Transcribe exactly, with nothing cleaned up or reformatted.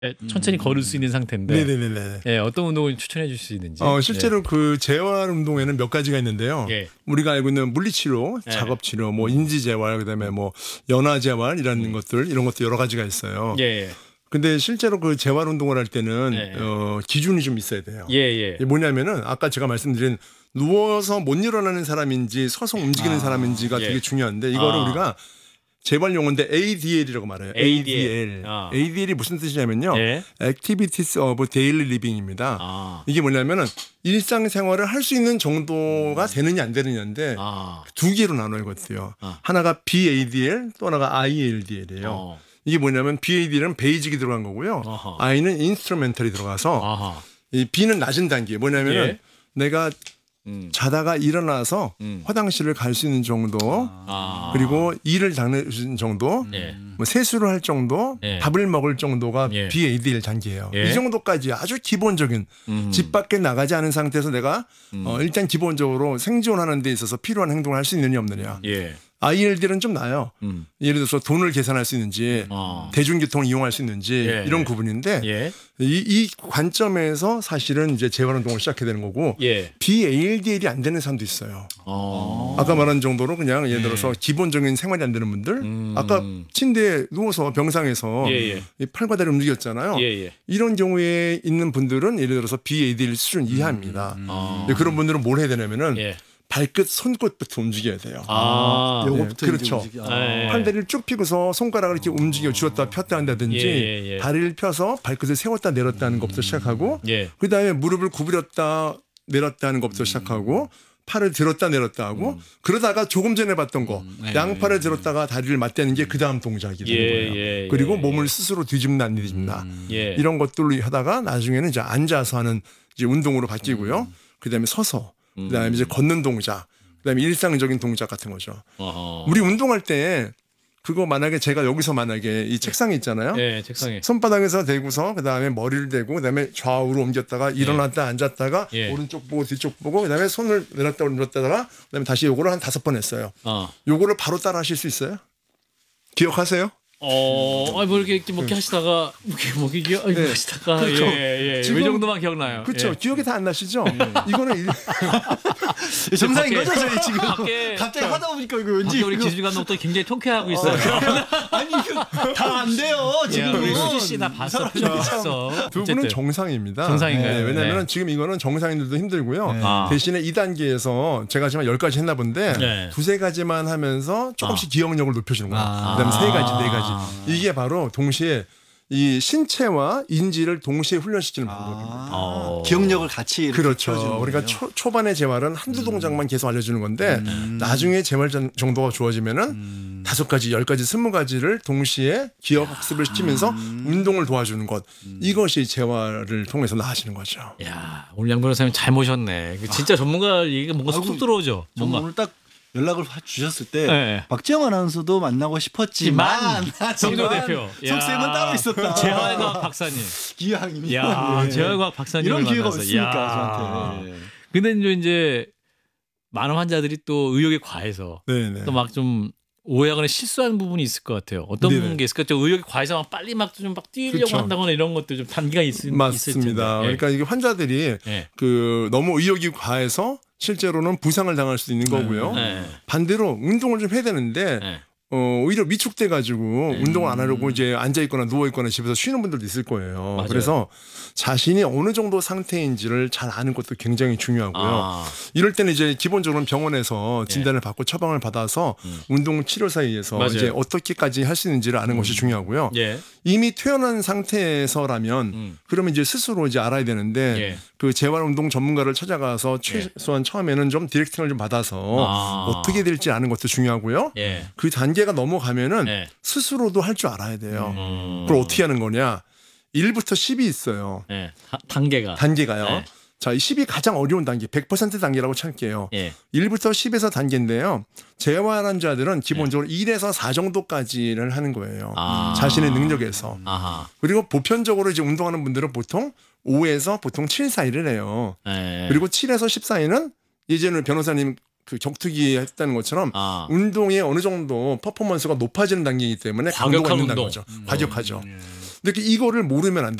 예, 천천히 음. 걸을 수 있는 상태인데 네네네. 예, 어떤 운동을 추천해 줄 수 있는지. 어, 실제로 예. 그 재활 운동에는 몇 가지가 있는데요. 예. 우리가 알고 있는 물리치료, 예. 작업치료, 뭐 인지재활, 그다음에 뭐 연화재활 이런 음. 것들 이런 것도 여러 가지가 있어요. 예. 근데 실제로 그 재활 운동을 할 때는 예. 어, 기준이 좀 있어야 돼요. 예, 예. 뭐냐면은 아까 제가 말씀드린 누워서 못 일어나는 사람인지 서서 움직이는 아. 사람인지가 예. 되게 중요한데 이거를 아. 우리가 재활 용어인데 에이디엘이라고 말해요. 에이디엘. 아. 에이디엘이 무슨 뜻이냐면요. 예? Activities of Daily Living입니다. 아. 이게 뭐냐면은 일상생활을 할 수 있는 정도가 되느냐 안 되느냐인데 아. 두 개로 나눠있거든요. 아. 하나가 비에이디엘 또 하나가 아이엘디엘이에요. 어. 이게 뭐냐면 비에이디엘은 베이직이 들어간 거고요. 아하. I는 인스트루멘털이 들어가서 아하. 이 B는 낮은 단계. 뭐냐면은 예? 내가 음. 자다가 일어나서 음. 화장실을 갈 수 있는 정도 아. 그리고 이를 닦는 수 있는 정도 예. 뭐 세수를 할 정도 예. 밥을 먹을 정도가 예. 비에이디엘 단계예요. 예. 이 정도까지 아주 기본적인 음. 집 밖에 나가지 않은 상태에서 내가 음. 어, 일단 기본적으로 생존하는 데 있어서 필요한 행동을 할 수 있느냐 없느냐. 예. 아이엘디엘은 좀 나아요. 음. 예를 들어서 돈을 계산할 수 있는지 어. 대중교통을 이용할 수 있는지 예. 이런 구분인데 예. 이, 이 관점에서 사실은 이제 재활운동을 시작해야 되는 거고 예. 비에이엘디엘이 안 되는 사람도 있어요. 어. 아까 말한 정도로 그냥 예를 들어서 예. 기본적인 생활이 안 되는 분들 음. 아까 침대에 누워서 병상에서 예예. 팔과 다리 움직였잖아요. 예예. 이런 경우에 있는 분들은 예를 들어서 비에이엘디엘 수준 이하입니다. 음. 음. 그런 분들은 뭘 해야 되냐면은 예. 발끝, 손끝부터 움직여야 돼요. 아, 요거부터 네, 그렇죠. 아, 예. 팔다리를 쭉 펴고서 손가락을 이렇게 움직여 주었다 폈다 한다든지 예, 예, 예. 다리를 펴서 발끝을 세웠다 내렸다 하는 것부터 시작하고 예. 그다음에 무릎을 구부렸다 내렸다 하는 것부터 시작하고 팔을 들었다 내렸다 하고 음. 그러다가 조금 전에 봤던 거 음, 예, 양팔을 들었다가 다리를 맞대는 게 그 다음 동작이 되는 예, 거예요. 예, 그리고 예, 몸을 스스로 뒤집는다 안 뒤집는다 음, 예. 이런 것들로 하다가 나중에는 이제 앉아서 하는 이제 운동으로 바뀌고요. 음. 그다음에 서서 음. 그다음에 이제 걷는 동작, 그다음에 일상적인 동작 같은 거죠. 어허. 우리 운동할 때 그거 만약에 제가 여기서 만약에 이 책상이 있잖아요. 네, 책상에 손바닥에서 대고서 그다음에 머리를 대고 그다음에 좌우로 옮겼다가 일어났다 예. 앉았다가 예. 오른쪽 보고 뒤쪽 보고 그다음에 손을 내렸다 올렸다가 그다음에 다시 요거를 한 다섯 번 했어요. 어. 요거를 바로 따라 하실 수 있어요? 기억하세요? 어, 아니 뭐 이렇게 이렇게 먹기 하시다가 뭐게 뭐게 기억 네. 하시다가 그렇죠. 예, 예. 지금 이 정도만 기억나요. 그렇죠. 예. 기억이 다 안 나시죠? 네. 이거는 정상인 거죠, 저희 지금. 밖에 갑자기 하다 보니까 이거 왠지 우리 기술 감독도 굉장히 통쾌하고 있어요. 아니 다 안 돼요. 지금 우리 수지 씨 나 봤어. 봤어. 두 분은 정상입니다. 정상인가요? 네, 왜냐하면 네. 지금 이거는 정상인들도 힘들고요. 네. 아. 대신에 이 단계에서 제가 지금 열 가지 했나 본데 네. 두세 가지만 하면서 조금씩 아. 기억력을 높여주는 거예요. 아. 그다음에 세 가지, 네 가지. 이게 바로 동시에 이 신체와 인지를 동시에 훈련시키는 방법입니다. 아~ 기억력을 같이 그렇죠. 우리가 초, 초반의 재활은 한두 동작만 계속 알려주는 건데 음. 나중에 재활 정도가 좋아지면은 음. 다섯 가지, 열 가지, 스무 가지를 동시에 기억 학습을 시키면서 음. 운동을 도와주는 것 음. 이것이 재활을 통해서 나아지는 거죠. 야 오늘 양 변호사님 잘 모셨네. 진짜 아. 전문가 얘기가 뭔가 쏙쏙 들어오죠. 뭔가 오늘 딱 연락을 주셨을 때 네. 박지영 아나운서도 만나고 싶었지만 정조 대표 속셈은 따로 있었다. 재활과학 박사님 기왕이면 야, 네. 재활과학 박사님 이런 기회가 없으니까 저한테. 근데 이제 많은 환자들이 또 의욕에 과해서 또 막 좀 오해하거나 실수하는 부분이 있을 것 같아요. 어떤 네네. 게 있을까? 좀 의욕이 과해서 막 빨리 막 좀 막 뛰려고 그렇죠. 한다거나 이런 것도 좀 단계가 있, 맞습니다. 있을 텐데. 그러니까 이게 환자들이 네. 그 너무 의욕이 과해서 실제로는 부상을 당할 수 있는 거고요. 네. 반대로 운동을 좀 해야 되는데 네. 어, 오히려 위축돼 가지고 네. 운동을 안 하려고 이제 앉아 있거나 누워 있거나 집에서 쉬는 분들도 있을 거예요. 맞아요. 그래서 자신이 어느 정도 상태인지를 잘 아는 것도 굉장히 중요하고요. 아. 이럴 때는 이제 기본적으로 병원에서 진단을 네. 받고 처방을 받아서 음. 운동 치료사에 의해서 맞아요. 이제 어떻게까지 할 수 있는지를 아는 음. 것이 중요하고요. 예. 이미 퇴원한 상태에서라면 음. 그러면 이제 스스로 이제 알아야 되는데 예. 그 재활운동 전문가를 찾아가서 최소한 예. 처음에는 좀 디렉팅을 좀 받아서 아. 어떻게 될지 아는 것도 중요하고요. 예. 그 단계가 넘어가면은 예. 스스로도 할 줄 알아야 돼요. 음. 그걸 어떻게 하는 거냐? 일부터 십이 있어요. 네, 단계가. 단계가요. 네. 자, 이 십이 가장 어려운 단계, 백 퍼센트 단계라고 찰게요. 네. 일부터 십에서 단계인데요. 재활 환자들은 기본적으로 네. 일에서 사 정도까지를 하는 거예요. 아~ 자신의 능력에서. 아하. 그리고 보편적으로 이제 운동하는 분들은 보통 오에서 보통 칠 사이를 해요. 네. 그리고 칠에서 십 사이는 예전에 변호사님 그 격투기 했다는 것처럼 아. 운동의 어느 정도 퍼포먼스가 높아지는 단계이기 때문에 강도가 있는 단계죠. 음. 과격하죠. 음. 근데 이거를 모르면 안